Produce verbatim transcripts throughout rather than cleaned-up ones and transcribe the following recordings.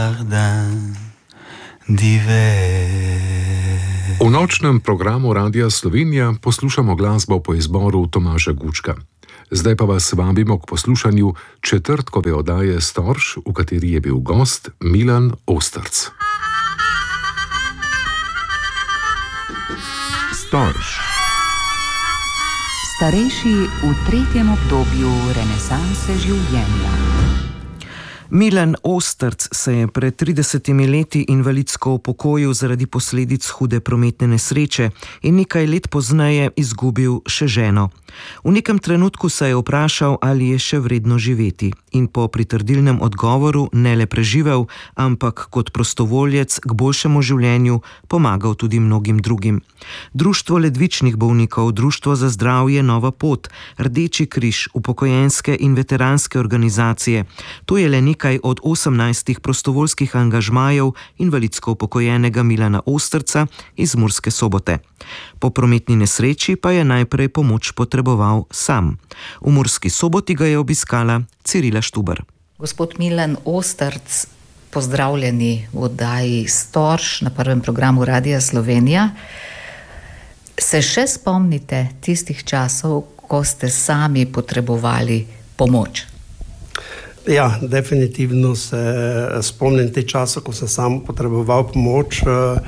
V nočnem programu Radia Slovenija poslušamo glasbo po izboru Tomaža Gučka. Zdaj pa vas vabimo k poslušanju četrtkove oddaje Storž, v kateri je bil gost Milan Osterc. Storž. Starejši v tretjem obdobju renesanse življenja. Milan Osterc se je pred tridesetimi leti invalidsko upokojil zaradi posledic hude prometne nesreče in nekaj let pozneje izgubil še ženo. V nekem trenutku se je vprašal, ali je še vredno živeti, in po pritrdilnem odgovoru ne le preživel, ampak kot prostovoljec k boljšemu življenju pomagal tudi mnogim drugim. Društvo ledvičnih bolnikov, Društvo za zdravje Nova pot, Rdeči križ, upokojenske in veteranske organizacije, to je le nekaj od osemnajstih prostovoljskih angažmajev invalidsko upokojenega Milana Osterca iz Murske Sobote. Po prometni nesreči pa je najprej pomoč potreboval sam. V Murski Soboti ga je obiskala Cirila Štuber. Gospod Milan Osterc, pozdravljeni v oddaji Storž na prvem programu Radia Slovenija. Se še spomnite tistih časov, ko ste sami potrebovali pomoč? Ja, definitivno se spomnim te časa, ko sem sam potreboval pomoč.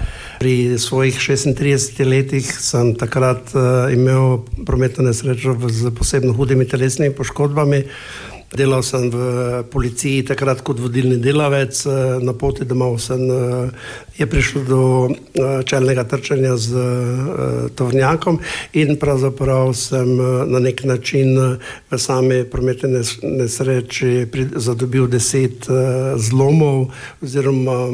Pri svojih šestintridesetih letih sem takrat imel prometno nesrečo z posebno hudimi telesnimi poškodbami. Delal sem v policiji takrat kot vodilni delavec, na poti domov sem, je prišlo do čelnega trčenja z tovornjakom in pravzaprav sem na nek način v sami prometni nesreči zadobil deset zlomov oziroma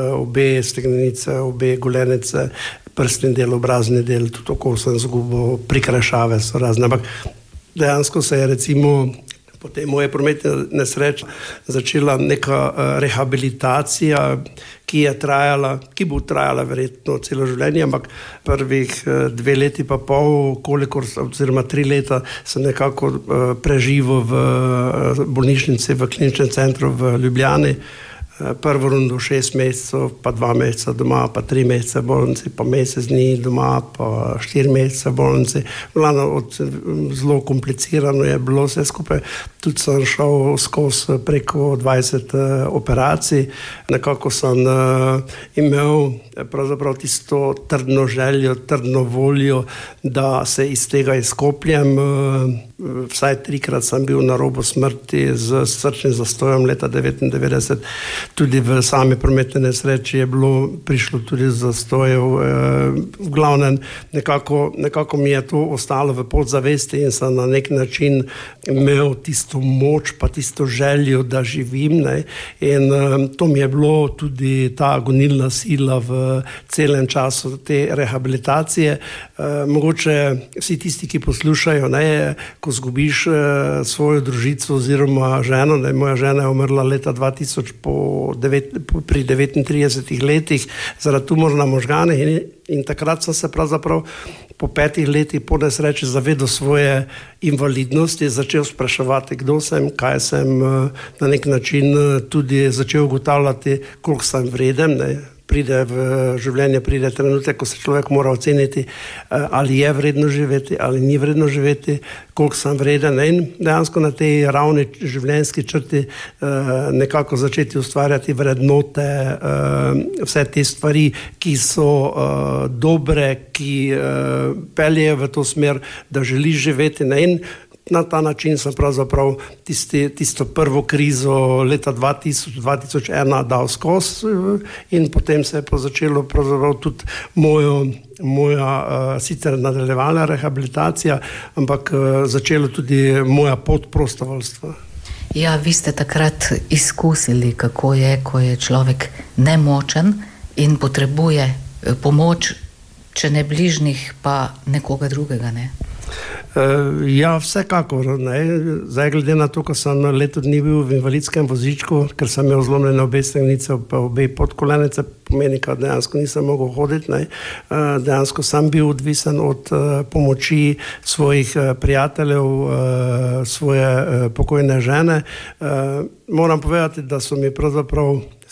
obe stegnenice, obe golenice, prstni del, obrazni del, tudi tako sem zgubil, prikrajšave so razne, ampak dejansko se je recimo po tej moje prometne nesreče začela neka rehabilitacija, ki je trajala, ki bo trajala verjetno celo življenje, ampak prvih dve leti pa pol, kolikor, oziroma tri leta sem nekako preživel v bolnišnici, v kliničnem centru v Ljubljani. Prvo rundo šest mesecev, pa dva meseca doma, pa tri mesece v bolnici, pa mesec dni doma, pa štiri mesece v bolnici. Glavno, od, zelo komplicirano je bilo vse skupaj. Tudi sem šel skozi preko dvajset uh, operacij. Nekako sem uh, imel pravzaprav tisto trdno željo, trdno voljo, da se iz tega izkopljem. Uh, vsaj trikrat sem bil na robu smrti z srčnim zastojem leta devetindevetdeset. Tudi v sami prometni nesreči je bilo, prišlo tudi zastojev. V glavnem, nekako, nekako mi je to ostalo v podzavesti in sem na nek način imel tisto moč, pa tisto željo, da živim. Ne? In to mi je bilo tudi ta gonilna sila v celem času te rehabilitacije. Mogoče vsi tisti, ki poslušajo, ne, ko zgubiš svojo družico oziroma ženo, ne, moja žena je umrla leta dva tisoč po devet, pri devetintridesetih letih zaradi tumorja možganih in, in takrat sem se pravzaprav po petih letih po nesreči zavedal svoje invalidnosti, začel spraševati, kdo sem, kaj sem, na nek način tudi začel ugotavljati, koliko sem vreden. Ne. Pride v življenje, pride trenutek, ko se človek mora oceniti, ali je vredno živeti, ali ni vredno živeti, koliko sem vreden. In dejansko na tej ravni življenjski črti nekako začeti ustvarjati vrednote, vse te stvari, ki so dobre, ki peljejo v to smer, da želiš živeti. In na ta način sem pravzaprav tisti, tisto prvo krizo leta dva tisoč, dva tisoč ena dal skozi in potem se je pa začelo pravzaprav tudi mojo, moja uh, sicer nadaljevalna rehabilitacija, ampak uh, začelo tudi moja pot prostovoljstva. Ja, vi ste takrat izkusili, kako je, ko je človek nemočen in potrebuje pomoč, če ne bližnjih, pa nekoga drugega, ne? Uh, ja, vsekakor. Ne. Zdaj, glede na to, ko sem leto dni bil v invalidskem vozičku, ker sem imel zlomljene obe stegnenice, pa obe podkolenice, pomeni, da dejansko nisem mogel hoditi. Ne. Uh, dejansko sem bil odvisen od uh, pomoči svojih uh, prijateljev, uh, svoje uh, pokojne žene. Uh, moram povedati, da so mi pravzaprav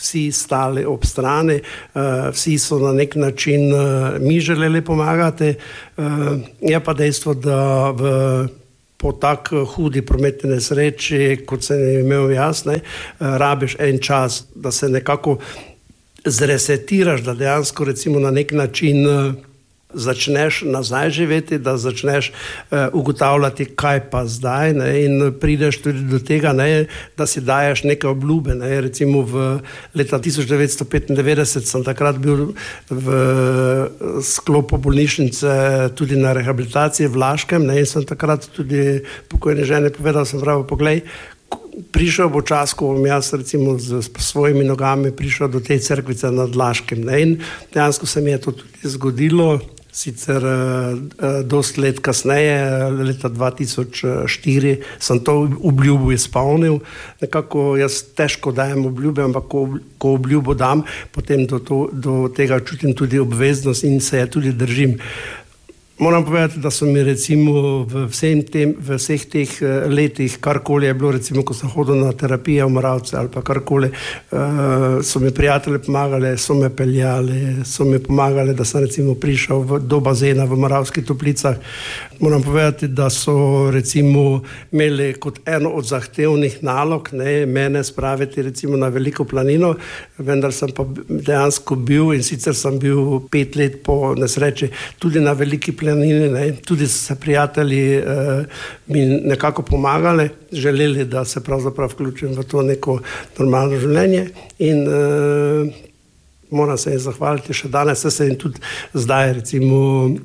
vsi stali ob strani, vsi so na nek način mi želeli pomagati. Je pa dejstvo, da v po tako hudi prometni nesreči, kot sem imel jaz, ne, rabiš en čas, da se nekako zresetiraš, da dejansko recimo na nek način začneš nazaj živeti, da začneš uh, ugotavljati, kaj pa zdaj, ne, in prideš tudi do tega, ne, da si daješ neke obljube. Ne. Recimo v leta tisoč devetsto petindevetdeset sem takrat bil v sklopu bolnišnice tudi na rehabilitaciji v Laškem, ne, in sem takrat tudi pokojni ženi povedal, sem prav, poglej, prišel bo čas, ko bom jaz recimo z svojimi nogami prišel do te cerkvice nad Laškem. Ne, in dejansko se mi je to tudi zgodilo. Sicer uh, dost let kasneje, leta dva tisoč štiri, sem to obljubo izpolnil. Nekako jaz težko dajem obljube, ampak ko, ko obljubo dam, potem do, to, do tega čutim tudi obveznost in se je tudi držim. Moram povedati, da so mi recimo v, tem, v vseh teh letih, karkoli je bilo, recimo, ko sem hodil na terapije v Moravce ali pa karkoli, uh, so mi prijatelji pomagali, so me peljali, so mi pomagali, da sem recimo prišel v, do bazena v Moravskih Toplicah. Moram povedati, da so recimo imeli kot eno od zahtevnih nalog, ne, mene spraviti recimo na Veliko planino, vendar sem pa dejansko bil in sicer sem bil pet let po nesreči tudi na Veliki planini. Ne, tudi so se prijatelji eh, mi nekako pomagali, želeli, da se pravzaprav vključim v to neko normalno življenje in eh, moram se jim zahvaliti še danes, se jim tudi zdaj recimo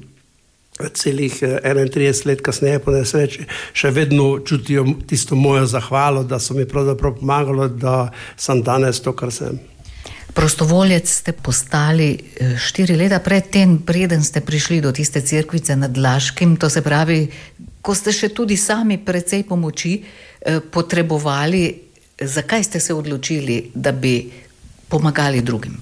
celih enaintrideset let kasneje po nesreči še vedno čutijo tisto mojo zahvalo, da so mi pravzaprav pomagalo, da sem danes to, kar sem. Prostovoljec ste postali štiri leta pred tem, preden ste prišli do tiste cerkvice nad Laškim, to se pravi, ko ste še tudi sami precej pomoči eh, potrebovali, zakaj ste se odločili, da bi pomagali drugim?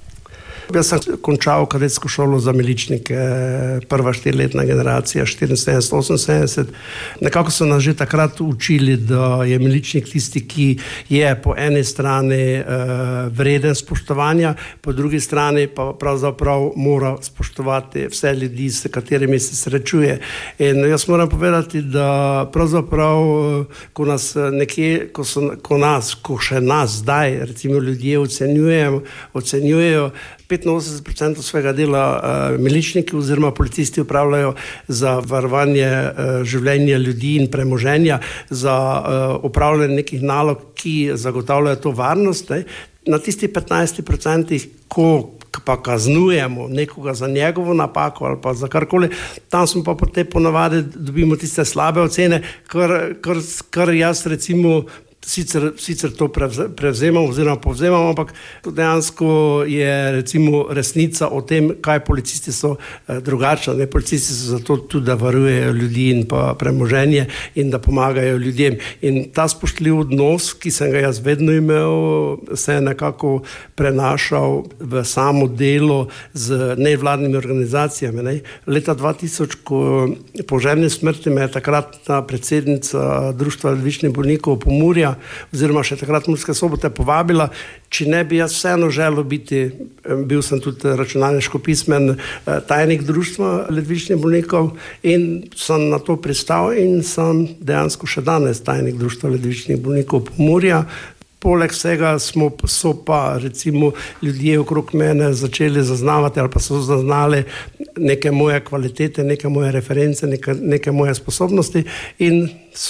Jaz sem končal kadetsko šolo za miličnike, prva štiriletna generacija, štiriinsedemdeset oseminsedemdeset. Nekako so nas že takrat učili, da je miličnik tisti, ki je po eni strani uh, vreden spoštovanja, po drugi strani pa pravzaprav mora spoštovati vse ljudi, s katerimi se srečuje. In jaz moram povedati, da pravzaprav, ko nas nekje, ko, so, ko nas, ko še nas zdaj, recimo ljudje ocenjujejo, ocenjujejo, petinosemdeset procent svojega dela uh, miličniki oziroma policisti upravljajo za varovanje uh, življenja ljudi in premoženja, za uh, upravljanje nekih nalog, ki zagotavljajo to varnost. Ne. Na tistih petnajst procent, ko pa kaznujemo nekoga za njegovo napako ali pa za karkoli, tam smo pa potem ponavadi dobimo tiste slabe ocene, kar, kar, kar jaz recimo Sicer, sicer to prevzemam oziroma povzemam, ampak dejansko je recimo resnica o tem, kaj policisti so eh, drugačni. Policisti so zato tudi, da varujejo ljudi in pa premoženje in da pomagajo ljudem. In ta spoštljiv odnos, ki sem ga jaz vedno imel, se je nekako prenašal v samo delo z nevladnimi organizacijami. Ne. Leta dva tisoč, ko po ženi smrti me je takratna predsednica Društva ledvičnih bolnikov Pomurja oziroma še takrat Murske Sobote povabila, če ne bi jaz vseeno želel biti, bil sem tudi računalniško pismen tajnik Društva ledvičnih bolnikov in sem na to pristal in sem dejansko še danes tajnik Društva ledvičnih bolnikov Pomurja. Poleg vsega smo, so pa recimo ljudje okrog mene začeli zaznavati ali pa so zaznali neke moje kvalitete, neke moje reference, neke, neke moje sposobnosti in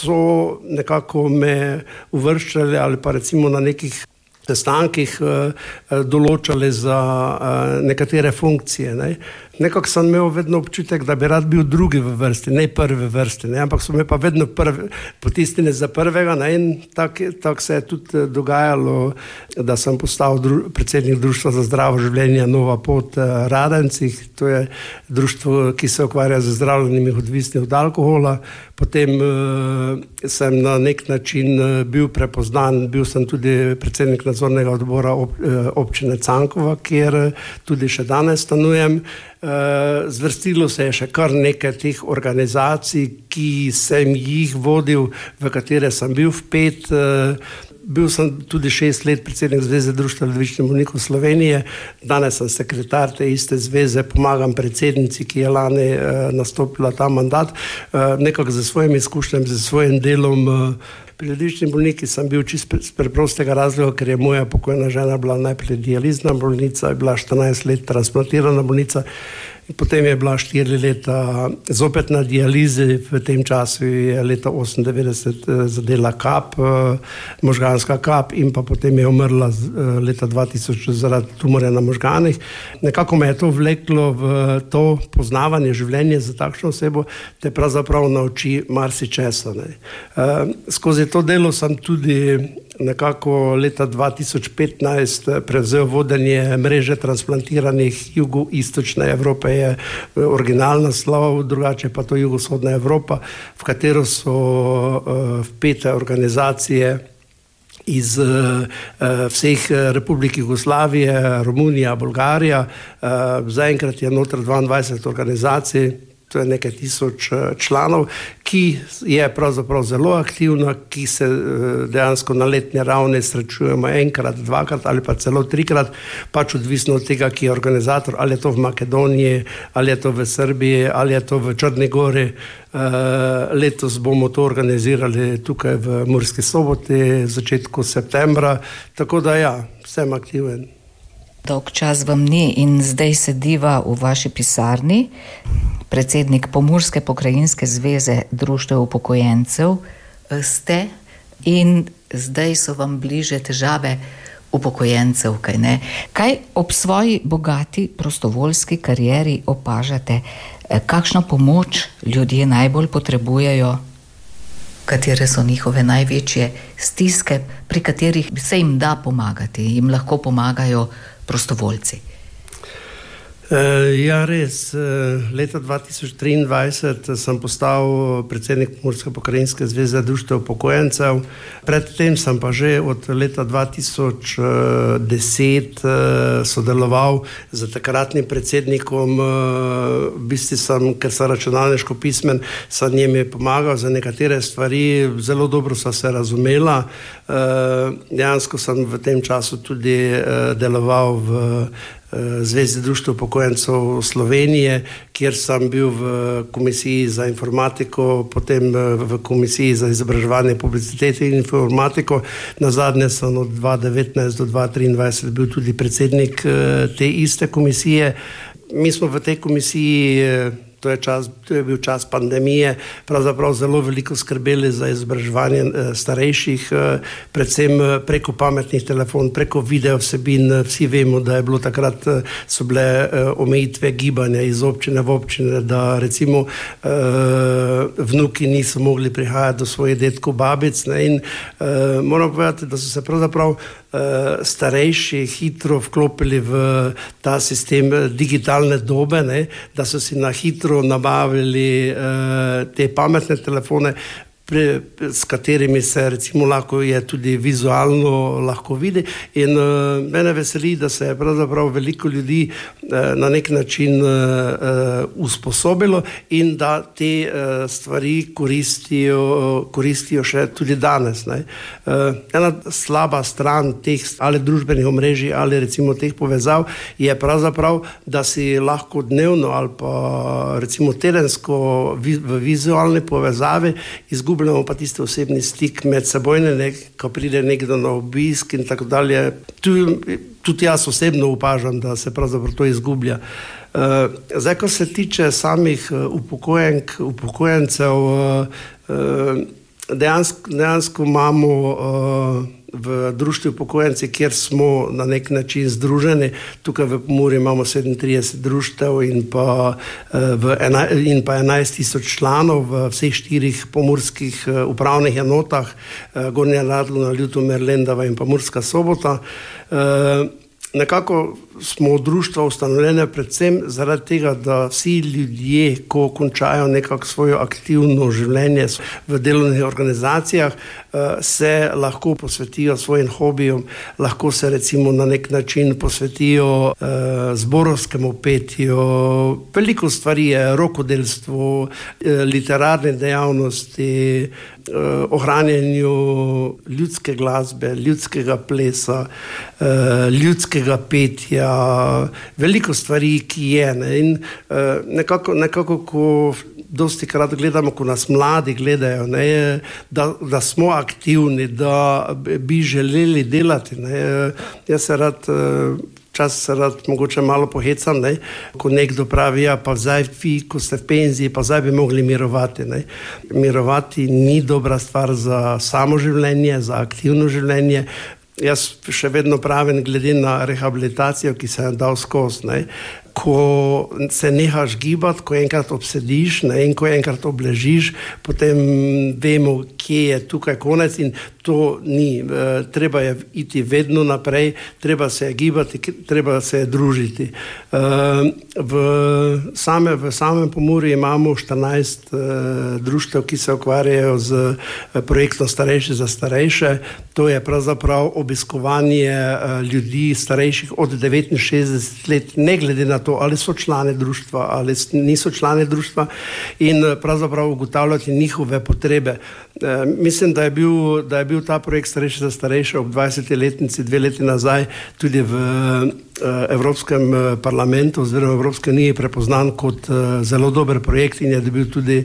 so nekako me uvrščali ali pa recimo na nekih sestankih eh, določali za eh, nekatere funkcije. Ne. Nekako sem imel vedno občutek, da bi rad bil drugi v vrsti, ne prvi v vrsti, ne, ampak so me pa vedno prvi, potisnili za prvega, ne, in tako tak se je tudi dogajalo, da sem postal dru, predsednik Društva za zdravo življenje Nova pot eh, Radencih, to je društvo, ki se ukvarja z zdravljenimi odvisnih od alkohola. Potem eh, sem na nek način eh, bil prepoznan, bil sem tudi predsednik nadzornega odbora ob, eh, občine Cankova, kjer tudi še danes stanujem. Uh, zvrstilo se je še kar nekaj teh organizacij, ki sem jih vodil, v katere sem bil vpet. Uh, bil sem tudi šest let predsednik Zveze društva ledvičnih bolnikov Slovenije, danes sem sekretar te iste zveze, pomagam predsednici, ki je lani uh, nastopila ta mandat, uh, nekako za svojimi izkušnjami, za svojim delom. Uh, Pri ledvičnih bolnikih sem bil čisto z preprostega razloga, ker je moja pokojna žena bila najprej dializna bolnica, je bila štirinajst let transplantirana bolnica in potem je bila štiri leta zopet na dializi. V tem času je leta osemindevetdeset zadela kap, možganska kap in pa potem je umrla leta dva tisoč zaradi tumorja na možganih. Nekako me je to vleklo v to poznavanje življenja za takšno osebo, te pravzaprav nauči marsičesa. Skozi to delo sem tudi nekako leta dva tisoč petnajst prevzel vodenje mreže transplantiranih jugoistočne Evrope, je originalni naslov, drugače pa to jugovzhodna Evropa, v katero so uh, vpete organizacije iz uh, vseh republik Jugoslavije, Romunija, Bolgarija. Uh, zaenkrat je noter dvaindvajset organizacij, to je nekaj tisoč članov, ki je pravzaprav zelo aktivna, ki se dejansko na letni ravni srečujemo enkrat, dvakrat ali pa celo trikrat, pač odvisno od tega, ki je organizator, ali je to v Makedoniji, ali je to v Srbiji, ali je to v Črni Gori. Letos bomo to organizirali tukaj v Murski Soboti v začetku septembra, tako da ja, sem aktiven. Dolg čas vam ni in zdaj sediva v vaši pisarni, predsednik Pomurske pokrajinske zveze društev upokojencev ste in zdaj so vam bliže težave upokojencev, kaj ne? Kaj ob svoji bogati prostovoljski karieri opažate? Kakšno pomoč ljudje najbolj potrebujejo? Katere so njihove največje stiske, pri katerih se jim da pomagati, jim lahko pomagajo prostovoljci? Ja, res. Leta dva tisoč triindvajset sem postal predsednik Pomurske pokrajinske zveze društev upokojencev. Predtem sem pa že od leta dva tisoč deset sodeloval z takratnim predsednikom. V bistvu sem, ker sem računalniško pismen, sem njim pomagal za nekatere stvari, zelo dobro sva se razumela. Dejansko sem v tem času tudi deloval v Zvezi društev upokojencev Slovenije, kjer sem bil v komisiji za informatiko, potem v komisiji za izobraževanje, publicitete in informatiko. Nazadnje sem od dva tisoč devetnajst do dva tisoč triindvajset bil tudi predsednik te iste komisije. Mi smo v tej komisiji, to je, čas, to je bil čas pandemije, pravzaprav zelo veliko skrbeli za izobraževanje starejših, predvsem preko pametnih telefonov, preko video vsebin. Vsi vemo, da je bilo takrat, so bile omejitve gibanja iz občine v občine, da recimo vnuki niso mogli prihajati do svojih dedkov, babic, ne, in moram povedati, da so se pravzaprav starejši hitro vklopili v ta sistem digitalne dobe, ne, da so si na hitro nabavili uh, te pametne telefone, pre, s katerimi se recimo lahko je tudi vizualno lahko vidi in uh, mene veseli, da se je pravzaprav veliko ljudi uh, na nek način uh, uh, usposobilo in da te uh, stvari koristijo, uh, koristijo še tudi danes. Ne. Uh, ena slaba stran teh ali družbenih omrežij ali recimo teh povezav je pravzaprav, da si lahko dnevno ali pa recimo tedensko vi, v vizualni povezavi izgubimo pa tisti osebni stik med seboj, ko pride nekdo na obisk in tako dalje. Tudi, tudi jaz osebno opažam, da se pravzaprav to izgublja. Uh, zdaj, ko se tiče samih upokojenk, upokojencev, uh, dejansko, dejansko imamo uh, v društvu upokojenci, kjer smo na nek način združeni. Tukaj v Pomurju imamo sedemintrideset društev in pa, v ena, in pa enajst tisoč članov v vseh štirih pomurskih upravnih enotah, Gornja Radgona, Ljutomer, Lendava in pa Murska Sobota. Nekako smo društva ustanovljene predvsem zaradi tega, da vsi ljudje, ko končajo nekako svojo aktivno življenje v delovnih organizacijah, se lahko posvetijo svojim hobijem, lahko se recimo na nek način posvetijo zborovskemu petju, veliko stvari je, rokodelstvo, literarne dejavnosti, ohranjanju ljudske glasbe, ljudskega plesa, ljudskega petja, veliko stvari, ki je. Ne? In nekako, nekako ko dosti krat gledamo, ko nas mladi gledajo, ne? Da, da smo aktivni, da bi želeli delati. Ne? Jaz se rad Včasih se rad mogoče malo pohecam, ne? Ko nekdo pravi, ja, pa zdaj vi, ko ste v penziji, pa zdaj bi mogli mirovati. Ne? Mirovati ni dobra stvar za samo življenje, za aktivno življenje. Jaz še vedno pravim, glede na rehabilitacijo, ki se je dal skozi, ne? Ko se nehaš gibati, ko enkrat obsediš, ne? In ko enkrat obležiš, potem vemo, kje je tukaj konec in to ni. E, treba je iti vedno naprej, treba se je gibati, treba se je družiti. E, v, same, v samem Pomurju imamo štirinajst e, društev, ki se ukvarjajo z projektom Starejši za starejše. To je pravzaprav obiskovanje e, ljudi starejših od devetinšestdeset let, ne glede na to, ali so člane društva, ali niso člane društva in pravzaprav ugotavljati njihove potrebe. E, mislim, da je bil, da je bil ta projekt Starejši za starejše ob dvajseti letnici, dve leti nazaj, tudi v Evropskem parlamentu oziroma Evropske unije prepoznan kot zelo dober projekt in je dobil tudi,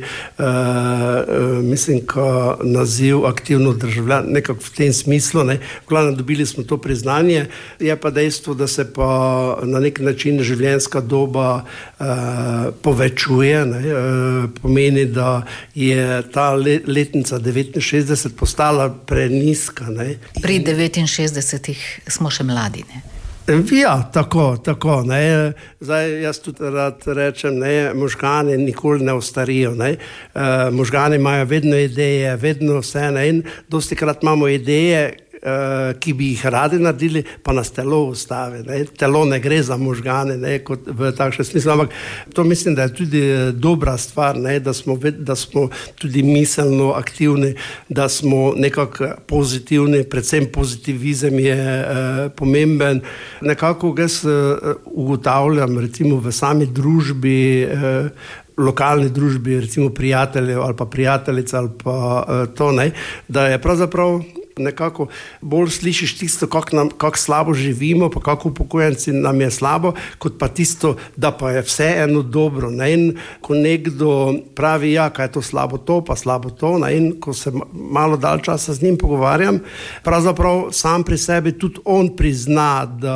mislim, ka naziv aktivno državljan, nekako v tem smislu. Ne. V glavnem dobili smo to priznanje, je pa dejstvo, da se pa na nek način življenjska doba povečuje, ne. Pomeni, da je ta letnica devetinšestdeset postala preniska. Ne. Pri devetinšestdesetih smo še mladi, ne? Ja, tako, tako. Ne. Zdaj, jaz tudi rad rečem, ne, možgani nikoli ne ostarijo. Ne. E, možgani imajo vedno ideje, vedno vse. Ne. In dosti krat imamo ideje, e, ki bi jih radi naredili, pa nas telo ustavi. Ne. Telo ne gre za možgane, ne, kot v takšnem smislu, ampak to mislim, da je tudi dobra stvar, ne, da smo, da smo tudi miselno aktivni, da smo nekako pozitivni, predvsem pozitivizem je eh, pomemben. Nekako jaz eh, ugotavljam, recimo v sami družbi, eh, lokalni družbi, recimo prijateljev ali pa prijateljic ali pa eh, to, ne, da je pravzaprav nekako bolj slišiš tisto, kako nam, kako slabo živimo, pa kako upokojenci nam je slabo, kot pa tisto, da pa je vse eno dobro. Ne? In ko nekdo pravi, ja, kaj je to slabo to, pa slabo to, ne? In ko se malo dalj časa z njim pogovarjam, pravzaprav sam pri sebi tudi on prizna, da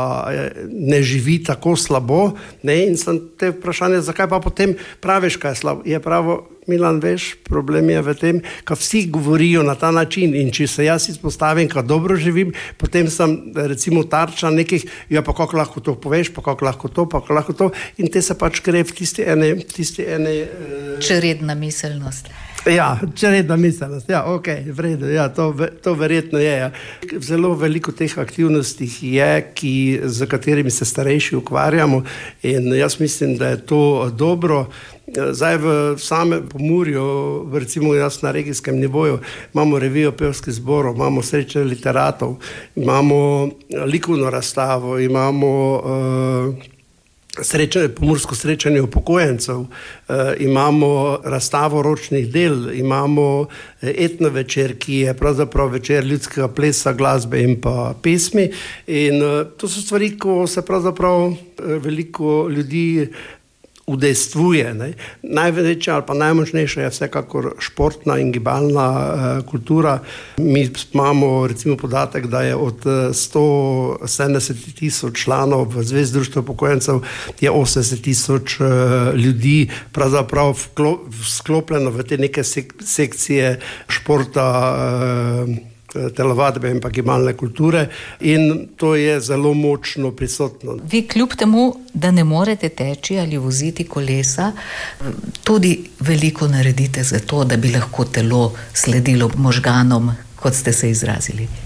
ne živi tako slabo, ne? In sem te vprašanje, zakaj pa potem praviš, kaj je slabo? Je pravo, Milan, veš, problem je v tem, ka vsi govorijo na ta način in če se jaz izpostavim, ka dobro živim, potem sem recimo tarča nekih, ja pa kako lahko to poveš, pa kako lahko to, pa kako lahko to in te se pač gre v tisti ene... Tisti ene uh... Čredna miselnost. Ja, čredna miselnost, ja, ok, v redu, ja, to, to verjetno je. Ja. Zelo veliko teh aktivnosti je, ki, z katerimi se starejši ukvarjamo in jaz mislim, da je to dobro. Zdaj v samem Pomurju, recimo jaz na regijskem nivoju, imamo revijo pevskih zborov, imamo srečanje literatov, imamo likovno razstavo, imamo uh, srečanje, pomursko srečanje upokojencev, uh, imamo razstavo ročnih del, imamo etno večer, ki je pravzaprav večer ljudskega plesa, glasbe in pa pesmi. In uh, to so stvari, ko se pravzaprav uh, veliko ljudi udejstvuje. Ne? Največja ali pa najmočnejša je vsekakor športna in gibalna uh, kultura. Mi imamo recimo podatek, da je od sto sedemdeset tisoč članov v Zvezi društev upokojencev je osemdeset tisoč uh, ljudi pravzaprav vklo, sklopljeno v te neke sek, sekcije športa, uh, telovadbe in pa gibalne kulture in to je zelo močno prisotno. Vi kljub temu, da ne morete teči ali voziti kolesa, tudi veliko naredite za to, da bi lahko telo sledilo možganom, kot ste se izrazili.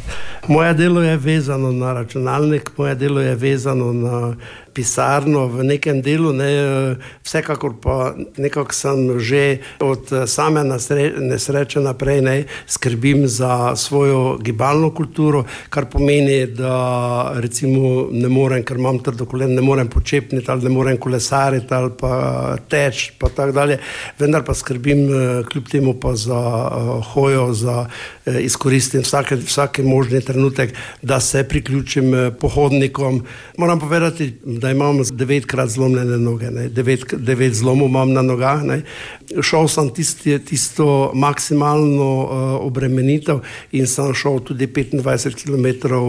Moje delo je vezano na računalnik, moje delo je vezano na pisarno v nekem delu, ne, vsekakor pa nekako sem že od same nesreče naprej, ne, skrbim za svojo gibalno kulturo, kar pomeni, da recimo ne morem, ker imam trdo kolen, ne morem počepniti ali ne morem kolesariti ali pa teč, pa tako dalje, vendar pa skrbim kljub temu pa za hojo, za izkoristim vsake, vsake možni trenutek, da se priključim pohodnikom. Moram povedati, da imam devetkrat zlomljene noge, ne. Devet, devet zlomov imam na nogah. Ne. Šel sem tisti, tisto maksimalno uh, obremenitev in sem šel tudi petindvajset kilometrov